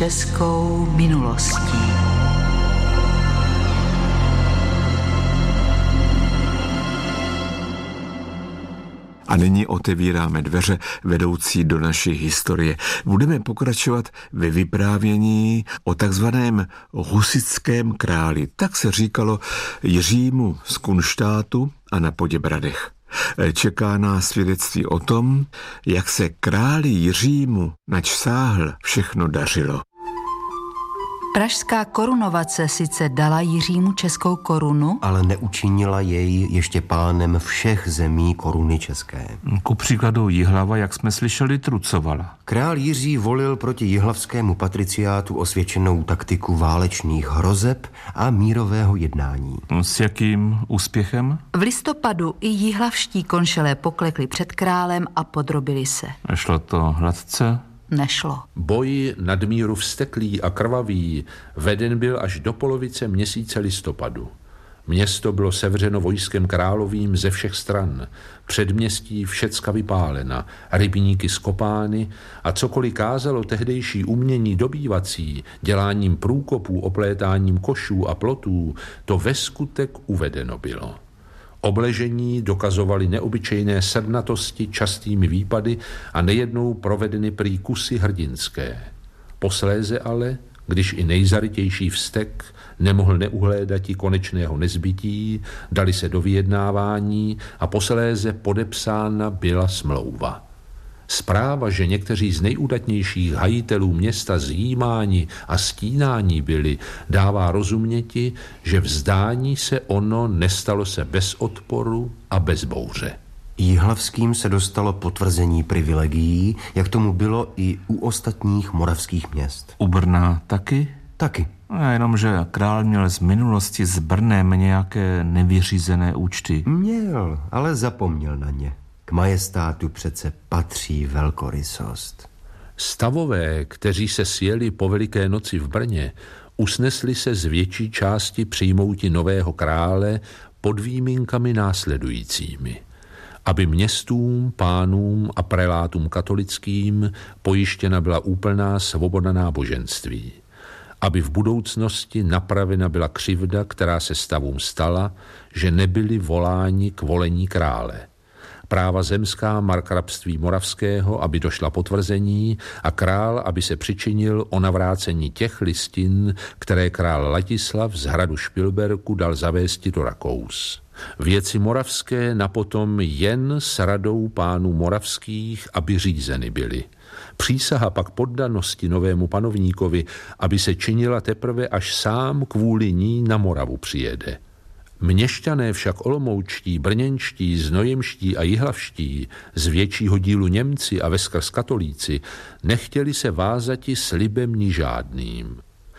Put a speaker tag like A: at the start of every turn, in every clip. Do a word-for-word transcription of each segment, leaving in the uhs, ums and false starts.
A: českou minulostí.
B: A nyní otevíráme dveře vedoucí do naší historie. Budeme pokračovat ve vyprávění o takzvaném husitském králi. Tak se říkalo Jiřímu z Kunštátu a na Poděbradech. Čeká nás svědectví o tom, jak se králi Jiřímu, nač sáhl, všechno dařilo.
A: Pražská korunovace sice dala Jiřímu českou korunu,
C: ale neučinila jej ještě pánem všech zemí koruny české.
D: Ku příkladu Jihlava, jak jsme slyšeli, trucovala.
C: Král Jiří volil proti jihlavskému patriciátu osvědčenou taktiku válečných hrozeb a mírového jednání.
D: S jakým úspěchem?
A: V listopadu i jihlavští konšelé poklekli před králem a podrobili se.
D: Šlo to hladce?
A: Nešlo.
E: Boj nadmíru vzteklý a krvavý veden byl až do polovice měsíce listopadu. Město bylo sevřeno vojskem královým ze všech stran, předměstí všecka vypálena, rybníky skopány a cokoliv kázalo tehdejší umění dobývací, děláním průkopů, oplétáním košů a plotů, to ve skutek uvedeno bylo. Obležení dokazovali neobyčejné srdnatosti častými výpady a nejednou provedeny prý kusy hrdinské. Posléze ale, když i nejzarytější vztek nemohl neuhlédati konečného nezbytí, dali se do vyjednávání a posléze podepsána byla smlouva. Zpráva, že někteří z nejúdatnějších hajitelů města zjímáni a stínání byli, dává rozuměti, že vzdání se ono nestalo se bez odporu a bez bouře.
C: Jihlavským se dostalo potvrzení privilegií, jak tomu bylo i u ostatních moravských měst.
D: U Brna taky?
C: Taky.
D: A jenom, že král měl z minulosti s Brnem nějaké nevyřízené účty.
C: Měl, ale zapomněl na ně. K majestátu přece patří velkorysost.
E: Stavové, kteří se sjeli po Veliké noci v Brně, usnesli se z větší části přijmouti nového krále pod výjimkami následujícími. Aby městům, pánům a prelátům katolickým pojištěna byla úplná svoboda náboženství. Aby v budoucnosti napravena byla křivda, která se stavům stala, že nebyli voláni k volení krále. Práva zemská markrabství moravského, aby došla potvrzení a král, aby se přičinil o navrácení těch listin, které král Ladislav z hradu Špilberku dal zavésti do Rakous. Věci moravské napotom jen s radou pánů moravských, aby řízeny byly. Přísaha pak poddanosti novému panovníkovi, aby se činila teprve, až sám kvůli ní na Moravu přijede. Měšťané však olomoučtí, brněnští, znojemští a jihlavští, z většího dílu Němci a veskrz katolíci, nechtěli se vázati slibem ni žádným.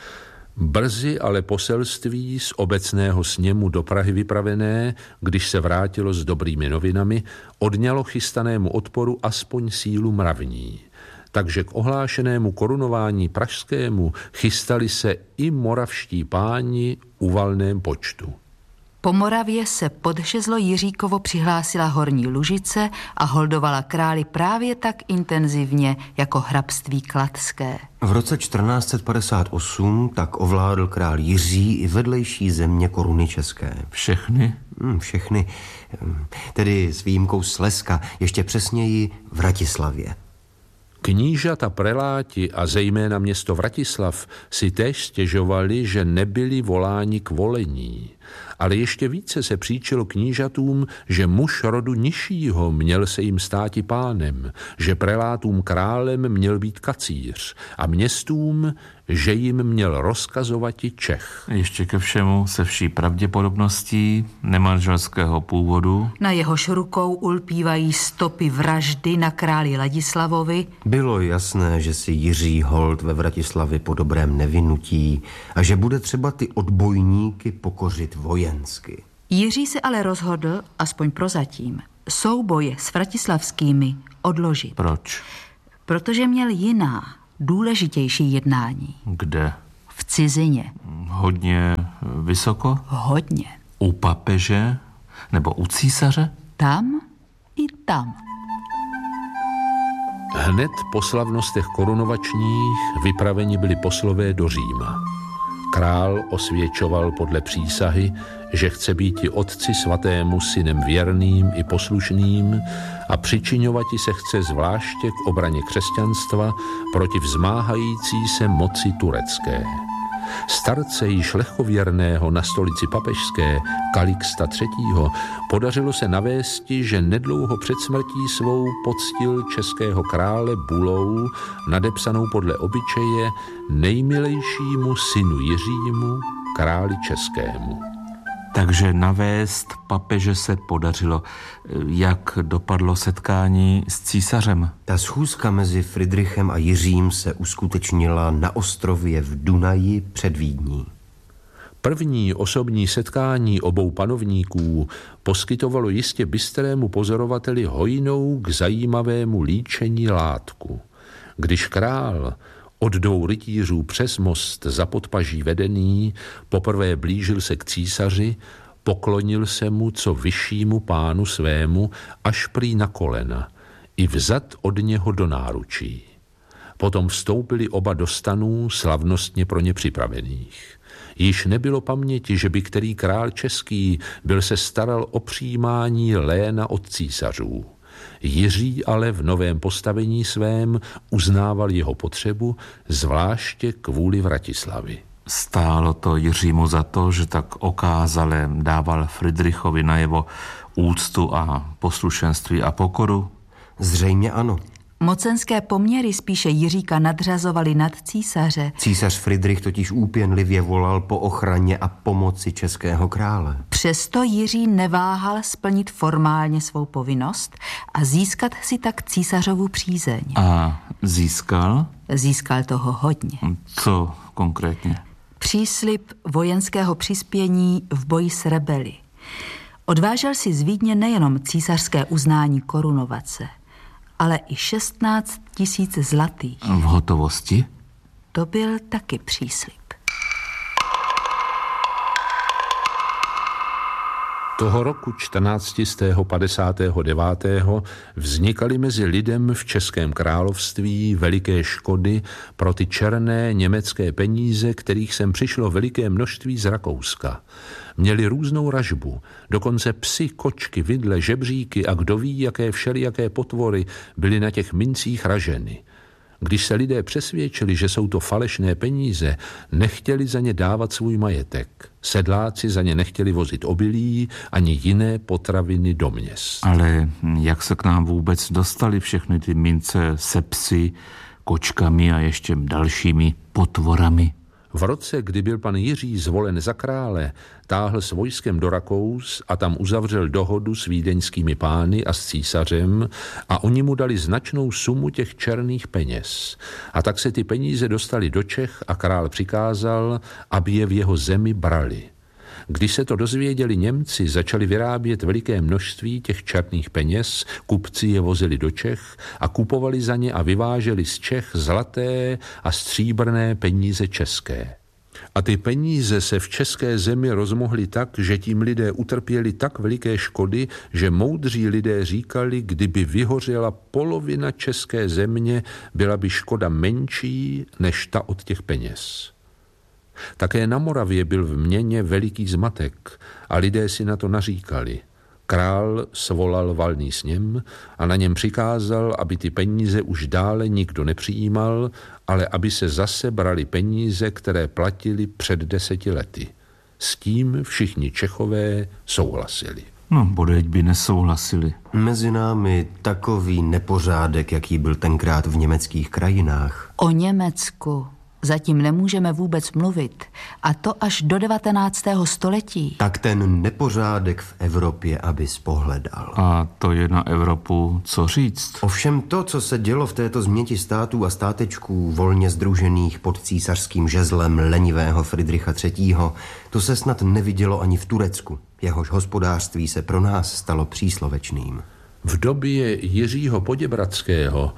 E: Brzy ale poselství z obecného sněmu do Prahy vypravené, když se vrátilo s dobrými novinami, odňalo chystanému odporu aspoň sílu mravní. Takže k ohlášenému korunování pražskému chystali se i moravští páni u valném počtu.
A: Po Moravě se pod žezlo Jiříkovo přihlásila Horní Lužice a holdovala králi právě tak intenzivně jako hrabství kladské.
C: V roce čtrnáct set padesát osm tak ovládl král Jiří i vedlejší země koruny české.
D: Všechny?
C: Hmm, všechny, tedy s výjimkou Slezska, ještě přesněji Vratislavě.
E: Knížata preláti a zejména město Vratislav si též stěžovali, že nebyli voláni k volení. Ale ještě více se příčilo knížatům, že muž rodu nižšího měl se jim státi pánem, že prelátům králem měl být kacíř a městům, že jim měl rozkazovati Čech.
D: Ještě ke všemu se vší pravděpodobností nemanželského původu.
A: Na jehož rukou ulpívají stopy vraždy na králi Ladislavovi.
C: Bylo jasné, že si Jiří hold ve Vratislavi po dobrém nevynutí a že bude třeba ty odbojníky pokořit vojensky.
A: Jiří se ale rozhodl, aspoň prozatím, souboje s vratislavskými odložit.
D: Proč?
A: Protože měl jiná, důležitější jednání.
D: Kde?
A: V cizině.
D: Hodně vysoko?
A: Hodně.
D: U papeže? Nebo u císaře?
A: Tam i tam.
E: Hned po slavnostech korunovačních vypraveni byli poslové do Říma. Král osvědčoval podle přísahy, že chce být i otci svatému synem věrným i poslušným a přičiňovati se chce zvláště k obraně křesťanstva proti vzmáhající se moci turecké. Starce již lehkověrného na stolici papežské Kalixta třetího. podařilo se navésti, že nedlouho před smrtí svou poctil českého krále bulou, nadepsanou podle obyčeje nejmilejšímu synu Jiřímu, králi českému.
D: Takže navést papeže se podařilo. Jak dopadlo setkání s císařem?
C: Ta schůzka mezi Fridrichem a Jiřím se uskutečnila na ostrově v Dunaji před Vídní.
E: První osobní setkání obou panovníků poskytovalo jistě bystrému pozorovateli hojnou k zajímavému líčení látku. Když král od dvou rytířů přes most za podpaží vedený poprvé blížil se k císaři, poklonil se mu co vyššímu pánu svému až prý na kolena i vzat od něho do náručí. Potom vstoupili oba do stanů slavnostně pro ně připravených. Již nebylo paměti, že by který král český byl se staral o přijímání léna od císařů. Jiří ale v novém postavení svém uznával jeho potřebu, zvláště kvůli Vratislavy.
D: Stálo to Jiřímu za to, že tak okázale dával Fridrichovi najevo úctu a poslušenství a pokoru?
C: Zřejmě ano.
A: Mocenské poměry spíše Jiříka nadřazovaly nad císaře.
C: Císař Fridrich totiž úpěnlivě volal po ochraně a pomoci českého krále.
A: Přesto Jiří neváhal splnit formálně svou povinnost a získat si tak císařovu přízeň.
D: A získal?
A: Získal toho hodně.
D: Co konkrétně?
A: Příslib vojenského přispění v boji s rebeli. Odvážel si z Vídně nejenom císařské uznání korunovace, ale i šestnáct tisíc zlatých.
D: V hotovosti?
A: To byl taky příslib.
E: Toho roku čtrnáctistého padesátého devátého vznikaly mezi lidem v Českém království veliké škody pro ty černé německé peníze, kterých sem přišlo veliké množství z Rakouska. Měli různou ražbu, dokonce psy, kočky, vidle, žebříky a kdo ví, jaké všelijaké potvory byly na těch mincích raženy. Když se lidé přesvědčili, že jsou to falešné peníze, nechtěli za ně dávat svůj majetek. Sedláci za ně nechtěli vozit obilí ani jiné potraviny do měst.
D: Ale jak se k nám vůbec dostali všechny ty mince se psy, kočkami a ještě dalšími potvorami?
E: V roce, kdy byl pan Jiří zvolen za krále, táhl s vojskem do Rakous a tam uzavřel dohodu s vídeňskými pány a s císařem a oni mu dali značnou sumu těch černých peněz. A tak se ty peníze dostaly do Čech a král přikázal, aby je v jeho zemi brali. Když se to dozvěděli Němci, začali vyrábět veliké množství těch černých peněz, kupci je vozili do Čech a kupovali za ně a vyváželi z Čech zlaté a stříbrné peníze české. A ty peníze se v české zemi rozmohly tak, že tím lidé utrpěli tak veliké škody, že moudří lidé říkali, kdyby vyhořela polovina české země, byla by škoda menší než ta od těch peněz. Také na Moravě byl v měně veliký zmatek a lidé si na to naříkali. Král svolal valný sněm a na něm přikázal, aby ty peníze už dále nikdo nepřijímal, ale aby se zase brali peníze, které platili před deseti lety. S tím všichni Čechové souhlasili.
D: No, bodeď by nesouhlasili.
C: Mezi námi takový nepořádek, jaký byl tenkrát v německých krajinách.
A: O Německu zatím nemůžeme vůbec mluvit, a to až do devatenáctého století.
C: Tak ten nepořádek v Evropě, aby spohledal.
D: A to je na Evropu co říct?
C: Ovšem to, co se dělo v této změti států a státečků volně sdružených pod císařským žezlem lenivého Fridricha třetího, to se snad nevidělo ani v Turecku. Jehož hospodářství se pro nás stalo příslovečným.
E: V době Jiřího Poděbradského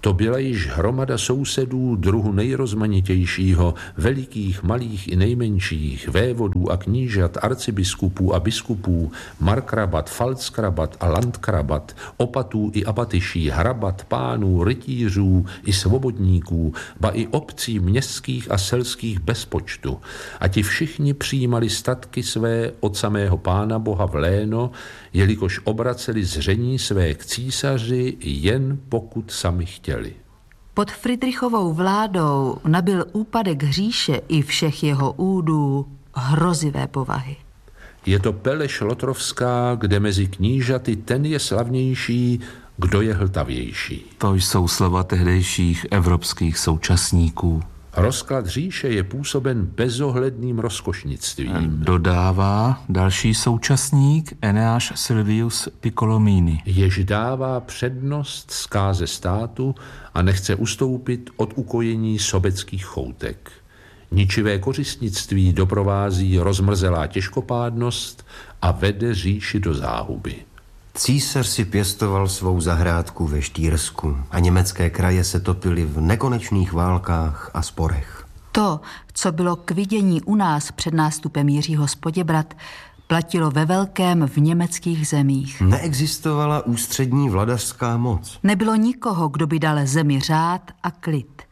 E: To byla již hromada sousedů druhu nejrozmanitějšího, velikých, malých i nejmenších, vévodů a knížat, arcibiskupů a biskupů, markrabat, falckrabat a landkrabat, opatů i abatyší, hrabat, pánů, rytířů i svobodníků, ba i obcí městských a selských bez počtu. A ti všichni přijímali statky své od samého pána Boha v léno, jelikož obraceli zření své k císaři, jen pokud sami chtěli.
A: Pod Fridrichovou vládou nabyl úpadek říše i všech jeho údů hrozivé povahy.
E: Je to Peleš Lotrovská, kde mezi knížaty ten je slavnější, kdo je hltavější.
D: To jsou slova tehdejších evropských současníků.
E: Rozklad říše je působen bezohledným rozkošnictvím.
D: Dodává další současník Eneáš Silvius Piccolomini.
E: Jež dává přednost zkáze státu a nechce ustoupit od ukojení sobeckých choutek. Ničivé kořistnictví doprovází rozmrzelá těžkopádnost a vede říši do záhuby.
C: Císař si pěstoval svou zahrádku ve Štýrsku a německé kraje se topily v nekonečných válkách a sporech.
A: To, co bylo k vidění u nás před nástupem Jiřího z Poděbrad, platilo ve velkém v německých zemích.
C: Neexistovala ústřední vladařská moc.
A: Nebylo nikoho, kdo by dal zemi řád a klid.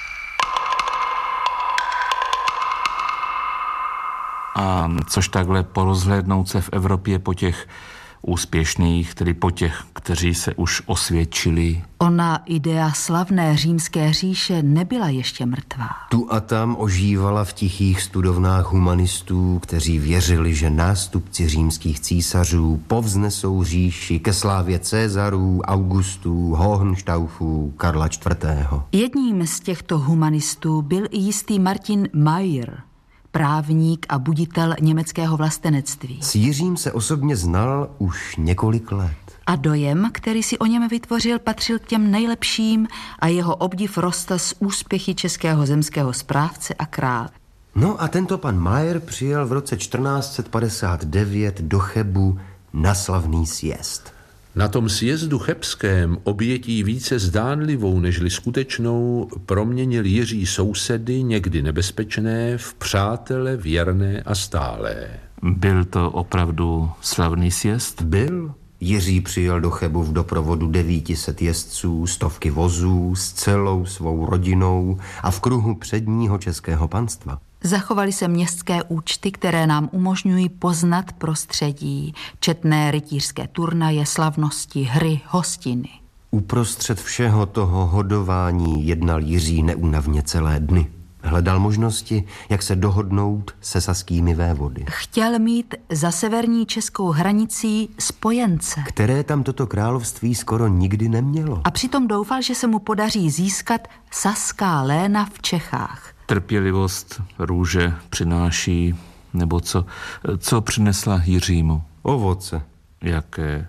D: A což takhle porozhlédnout se v Evropě po těch úspěšných, tedy po těch, kteří se už osvědčili.
A: Ona idea slavné římské říše nebyla ještě mrtvá.
C: Tu a tam ožívala v tichých studovnách humanistů, kteří věřili, že nástupci římských císařů povznesou říši ke slávě Cezarů, Augustů, Hohenstaufů, Karla čtvrtého.
A: Jedním z těchto humanistů byl i jistý Martin Mayer, právník a buditel německého vlastenectví.
C: S Jiřím se osobně znal už několik let.
A: A dojem, který si o něm vytvořil, patřil k těm nejlepším a jeho obdiv rostl z úspěchy českého zemského správce a krále.
C: No a tento pan Mayer přijel v roce čtrnáct set padesát devět do Chebu na slavný sjezd.
E: Na tom sjezdu chebském obětí více zdánlivou nežli skutečnou proměnil Jiří sousedy, někdy nebezpečné, v přátele věrné a stálé.
D: Byl to opravdu slavný sjezd?
C: Byl. Jiří přijel do Chebu v doprovodu devíti set jezdců, stovky vozů, s celou svou rodinou a v kruhu předního českého panstva.
A: Zachovaly se městské účty, které nám umožňují poznat prostředí, četné rytířské turnaje, slavnosti, hry, hostiny.
C: Uprostřed všeho toho hodování jednal Jiří neúnavně celé dny. Hledal možnosti, jak se dohodnout se saskými vévody.
A: Chtěl mít za severní českou hranicí spojence,
C: které tam toto království skoro nikdy nemělo.
A: A přitom doufal, že se mu podaří získat saská léna v Čechách.
D: Trpělivost růže přináší, nebo co, co přinesla Jiřímu?
C: Ovoce.
D: Jaké?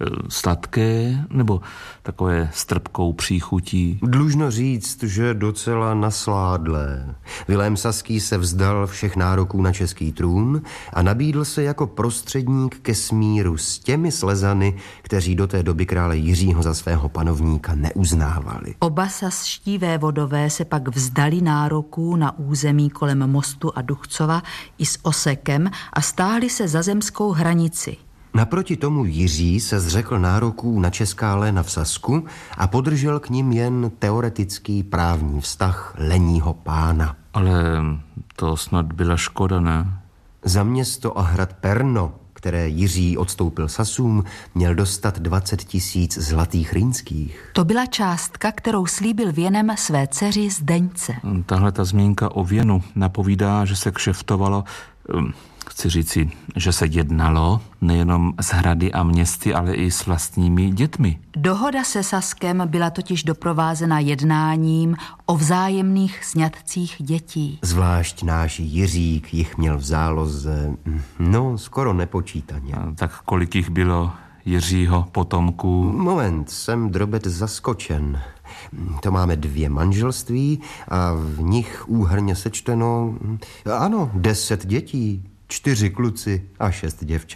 D: Sladké nebo takové s trpkou příchutí?
C: Dlužno říct, že docela nasládlé. Vilém Saský se vzdal všech nároků na český trůn a nabídl se jako prostředník ke smíru s těmi Slezany, kteří do té doby krále Jiřího za svého panovníka neuznávali.
A: Oba saští vévodové se pak vzdali nároků na území kolem Mostu a Duchcova i s Osekem a stáhli se za zemskou hranici.
C: Naproti tomu Jiří se zřekl nároků na česká léna v Sasku a podržel k nim jen teoretický právní vztah lenního pána.
D: Ale to snad byla škoda, ne?
C: Za město a hrad Perno, které Jiří odstoupil Sasům, měl dostat dvacet tisíc zlatých rýnských.
A: To byla částka, kterou slíbil věnem své dceři Zdeňce.
D: Tahle ta zmínka o věnu napovídá, že se kšeftovalo... Chci říci, že se jednalo nejenom s hrady a městy, ale i s vlastními dětmi.
A: Dohoda se Saskem byla totiž doprovázena jednáním o vzájemných sňatcích dětí.
C: Zvlášť náš Jiřík jich měl v záloze, no skoro nepočítaně.
D: A tak kolik jich bylo Jiřího potomků?
C: Moment, jsem drobet zaskočen. To máme dvě manželství a v nich úhrně sečteno, ano, deset dětí. Čtyři kluci a šest děvčat.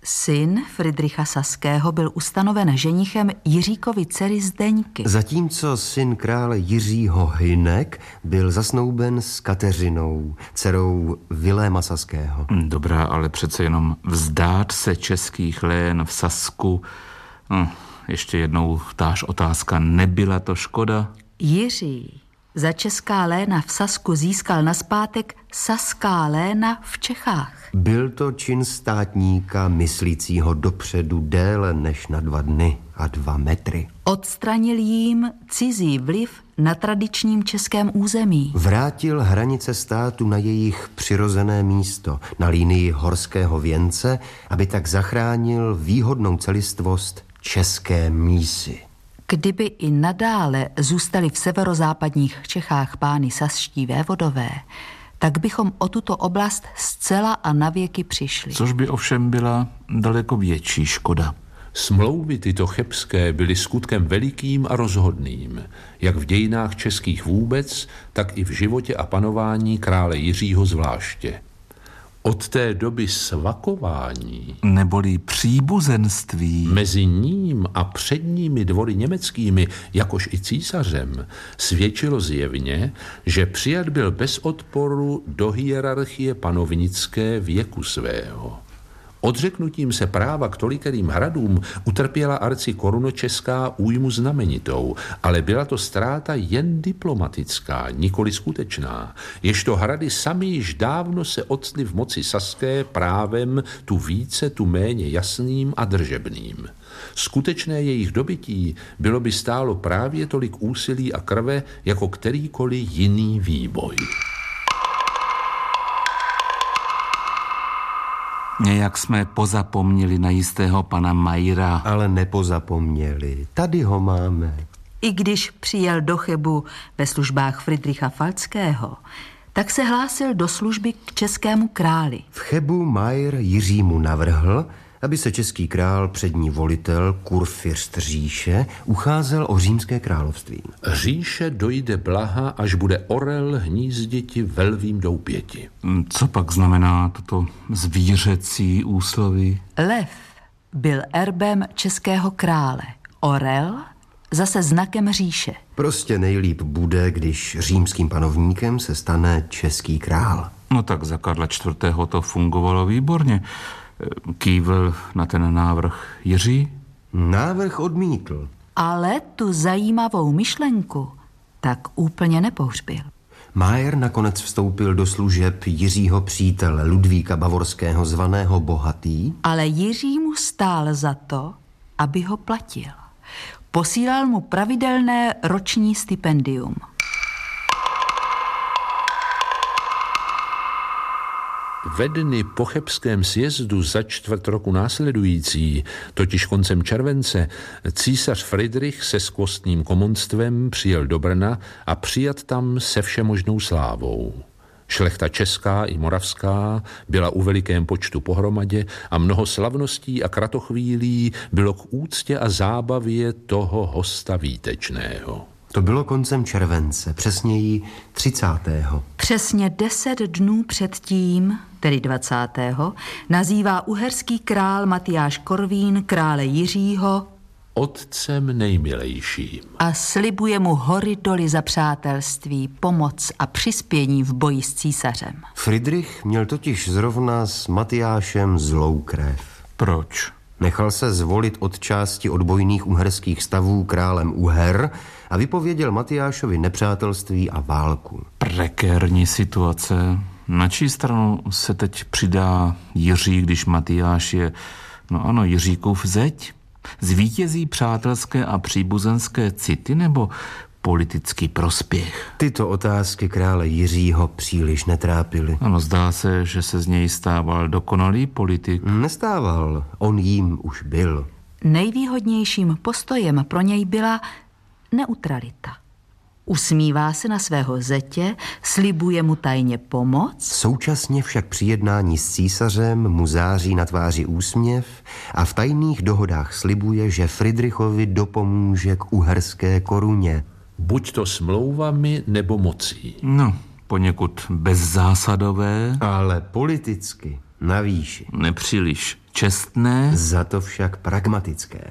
A: Syn Fridricha Saského byl ustanoven ženichem Jiříkovy dcery Zdeňky.
C: Zatímco syn krále Jiřího Hynek byl zasnouben s Kateřinou, dcerou Viléma Saského.
D: Dobrá, ale přece jenom vzdát se českých lén v Sasku. Hm, ještě jednou táž otázka, nebyla to škoda?
A: Jiří za česká léna v Sasku získal nazpátek saská léna v Čechách.
C: Byl to čin státníka myslícího dopředu déle než na dva dny a dva metry.
A: Odstranil jim cizí vliv na tradičním českém území.
C: Vrátil hranice státu na jejich přirozené místo, na linii horského věnce, aby tak zachránil výhodnou celistvost české mísy.
A: Kdyby i nadále zůstali v severozápadních Čechách pány saští vévodové, tak bychom o tuto oblast zcela a navěky přišli.
D: Což by ovšem byla daleko větší škoda.
E: Smlouvy tyto chebské byly skutkem velikým a rozhodným, jak v dějinách českých vůbec, tak i v životě a panování krále Jiřího zvláště. Od té doby svakování
D: neboli příbuzenství
E: mezi ním a předními dvory německými, jakož i císařem, svědčilo zjevně, že přijat byl bez odporu do hierarchie panovnické věku svého. Odřeknutím se práva k tolikerým hradům utrpěla arci korunočeská újmu znamenitou, ale byla to ztráta jen diplomatická, nikoli skutečná, ježto hrady sami již dávno se octly v moci saské právem tu více, tu méně jasným a držebným. Skutečné jejich dobytí bylo by stálo právě tolik úsilí a krve, jako kterýkoliv jiný výboj.
D: Nějak jsme pozapomněli na jistého pana Mayra.
C: Ale nepozapomněli. Tady ho máme.
A: I když přijel do Chebu ve službách Fridricha Falckého, tak se hlásil do služby k českému králi.
C: V Chebu Majer Jiřímu navrhl, aby se český král, přední volitel, kurfürst říše, ucházel o římské království.
E: Říše dojde blaha, až bude orel hnízditi velvým doupěti.
D: Co pak znamená toto zvířecí úsloví?
A: Lev byl erbem českého krále, orel zase znakem říše.
C: Prostě nejlíp bude, když římským panovníkem se stane český král.
D: No tak za Karla čtvrtého to fungovalo výborně. Kývl na ten návrh Jiří?
C: Návrh odmítl.
A: Ale tu zajímavou myšlenku tak úplně nepohřbil.
C: Majer nakonec vstoupil do služeb Jiřího přítele Ludvíka Bavorského zvaného Bohatý.
A: Ale Jiří mu stál za to, aby ho platil. Posílal mu pravidelné roční stipendium.
E: Ve dny po chebském sjezdu za čtvrt roku následující, totiž koncem července, císař Fridrich se skvostným komonstvem přijel do Brna a přijat tam se všemožnou slávou. Šlechta česká i moravská byla u velikém počtu pohromadě a mnoho slavností a kratochvílí bylo k úctě a zábavě toho hosta výtečného.
C: To bylo koncem července, přesněji třicátého
A: Přesně deset dnů předtím, tedy dvacátého nazývá uherský král Matyáš Korvín krále Jiřího
E: otcem nejmilejším
A: a slibuje mu hory doly za přátelství, pomoc a přispění v boji s císařem.
C: Fridrich měl totiž zrovna s Matyášem zlou krev.
D: Proč?
C: Nechal se zvolit od části odbojných uherských stavů králem Uher a vypověděl Matyášovi nepřátelství a válku.
D: Prekérní situace. Na čí stranu se teď přidá Jiří, když Matyáš je, no ano, Jiříkův zeď? Zvítězí přátelské a příbuzenské city nebo politický prospěch?
C: Tyto otázky krále Jiřího příliš netrápily.
D: Ano, zdá se, že se z něj stával dokonalý politik.
C: Nestával, on jím už byl.
A: Nejvýhodnějším postojem pro něj byla neutralita. Usmívá se na svého zetě, slibuje mu tajně pomoc.
C: Současně však při jednání s císařem mu září na tváři úsměv a v tajných dohodách slibuje, že Fridrichovi dopomůže k uherské koruně.
E: Buď to smlouvami nebo mocí.
D: No, poněkud bezzásadové.
C: Ale politicky na výši.
D: Nepříliš čestné,
C: za to však pragmatické.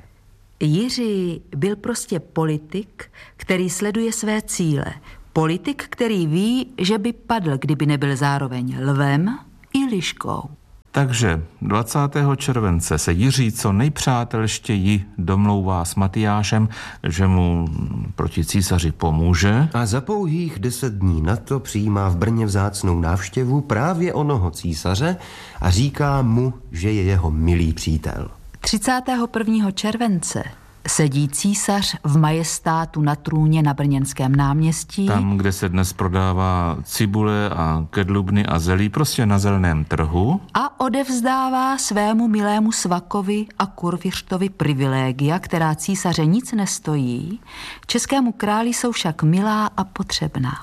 A: Jiří byl prostě politik, který sleduje své cíle. Politik, který ví, že by padl, kdyby nebyl zároveň lvem i liškou.
D: Takže dvacátého července se Jiří co nejpřátelštěji domlouvá s Matyášem, že mu proti císaři pomůže.
C: A za pouhých deset dní na to přijímá v Brně vzácnou návštěvu právě onoho císaře a říká mu, že je jeho milý přítel.
A: třicátého prvního července sedí císař v majestátu na trůně na Brněnském náměstí.
D: Tam, kde se dnes prodává cibule a kedlubny a zelí, prostě na zeleném trhu.
A: A odevzdává svému milému svakovi a kurfiřtovi privilégia, která císaře nic nestojí. Českému králi jsou však milá a potřebná.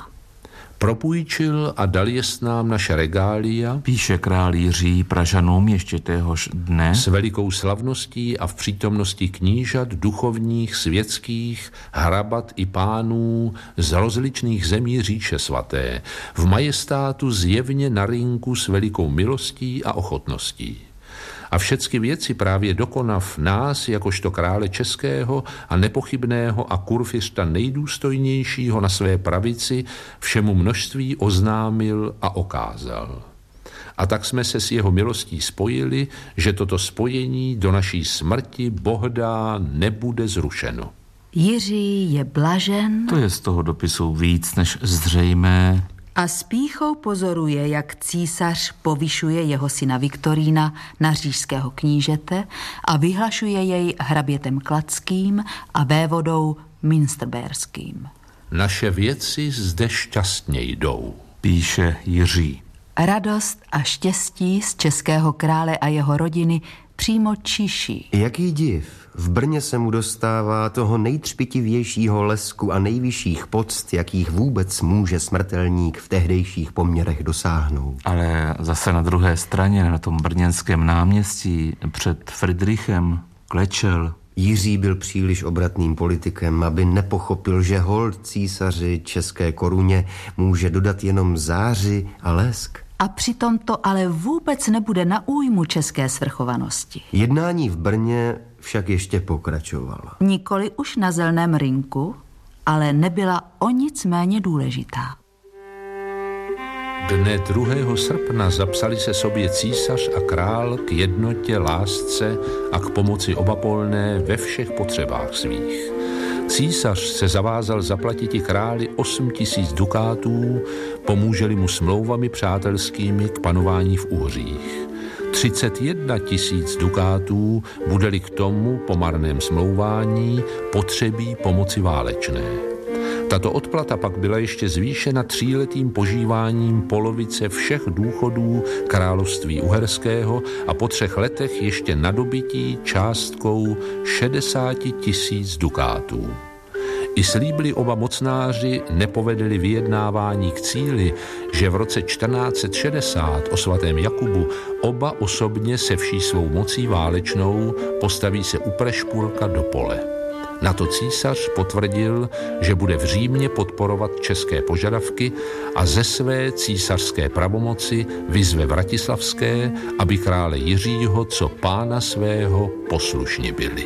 E: Propůjčil a dal jest nám naše regália,
D: Píše král Jiří Pražanům ještě téhož dne,
E: s velikou slavností a v přítomnosti knížat, duchovních, světských, hrabat i pánů z rozličných zemí říše svaté, v majestátu zjevně na rynku s velikou milostí a ochotností. A všecky věci právě dokonav nás, jakožto krále českého a nepochybného a kurfiřta nejdůstojnějšího na své pravici, všemu množství oznámil a okázal. A tak jsme se s jeho milostí spojili, že toto spojení do naší smrti bohdá nebude zrušeno.
A: Jiří je blažen
D: to je z toho dopisu víc než zřejmé.
A: a s pýchou pozoruje, jak císař povyšuje jeho syna Viktorína na říšského knížete a vyhlašuje jej hrabětem Kladským a vévodou Münsterberským.
E: Naše věci zde šťastně jdou,
D: Píše Jiří.
A: Radost a štěstí z českého krále a jeho rodiny přímo čiší.
C: Jaký div, v Brně se mu dostává toho nejtřpitivějšího lesku a nejvyšších poct, jakých vůbec může smrtelník v tehdejších poměrech dosáhnout.
D: Ale zase na druhé straně, na tom brněnském náměstí před Fridrichem klečel.
C: Jiří byl příliš obratným politikem, aby nepochopil, že hold císaři české koruně může dodat jenom záři a lesk.
A: A přitom to ale vůbec nebude na újmu české svrchovanosti.
C: Jednání v Brně však ještě pokračovala.
A: Nikoli už na zeleném rynku, ale nebyla o nic méně důležitá.
E: Dne druhého srpna zapsali se sobě císař a král k jednotě, lásce a k pomoci obapolné ve všech potřebách svých. Císař se zavázal zaplatit králi osm tisíc dukátů, pomůželi mu smlouvami přátelskými k panování v Uhřích. třicet jedna tisíc dukátů bude-li k tomu po marném smlouvání potřebí pomoci válečné. Tato odplata pak byla ještě zvýšena tříletým požíváním polovice všech důchodů království uherského a po třech letech ještě nadobytí částkou šedesát tisíc dukátů. I slíbili oba mocnáři, nepovedli vyjednávání k cíli, že v roce čtrnáct set šedesát o svatém Jakubu oba osobně se vší svou mocí válečnou postaví se u Prešpurka do pole. Na to císař potvrdil, že bude v Římě podporovat české požadavky a ze své císařské pravomoci vyzve Vratislavské, aby krále Jiřího co pána svého poslušni byli.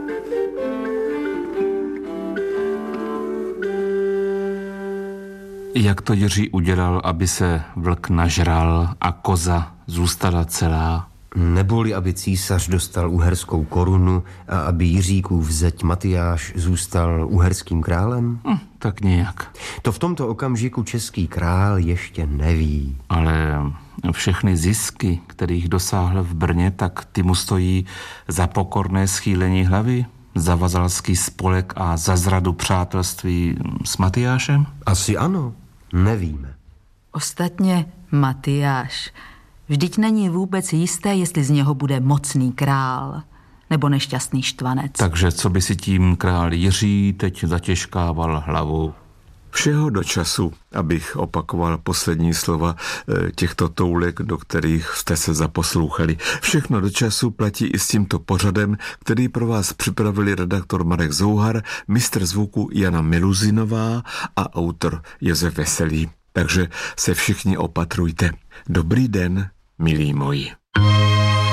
D: Jak to Jiří udělal, aby se vlk nažral a koza zůstala celá?
C: Neboli aby císař dostal uherskou korunu a aby Jiříkův zeť Matyáš zůstal uherským králem?
D: Hm, tak nějak.
C: To v tomto okamžiku český král ještě neví.
D: Ale všechny zisky, kterých dosáhl v Brně, tak ty mu stojí za pokorné schýlení hlavy, za vazalský spolek a za zradu přátelství s Matyášem?
C: Asi ano, nevíme.
A: Ostatně Matyáš, vždyť není vůbec jisté, jestli z něho bude mocný král nebo nešťastný štvanec.
D: Takže co by si tím král Jiří teď zatěžkával hlavu?
B: Všeho do času, abych opakoval poslední slova těchto toulek, do kterých jste se zaposlouchali. Všechno do času platí i s tímto pořadem, který pro vás připravili redaktor Marek Zouhar, mistr zvuku Jana Miluzinová a autor Josef Veselý. Takže se všichni opatrujte. Dobrý den, milí moji.